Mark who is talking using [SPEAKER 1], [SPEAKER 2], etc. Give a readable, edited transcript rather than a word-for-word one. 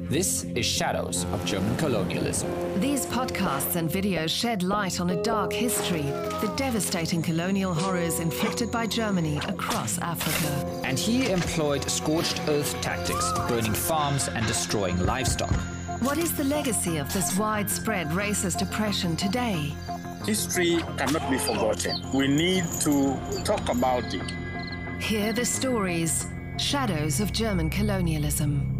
[SPEAKER 1] This is Shadows of German Colonialism.
[SPEAKER 2] These podcasts and videos shed light on a dark history, the devastating colonial horrors inflicted by Germany across Africa.
[SPEAKER 1] And he employed scorched earth tactics, burning farms and destroying livestock.
[SPEAKER 2] What is the legacy of this widespread racist oppression today?
[SPEAKER 3] History cannot be forgotten. We need to talk about it.
[SPEAKER 2] Hear the stories, Shadows of German Colonialism.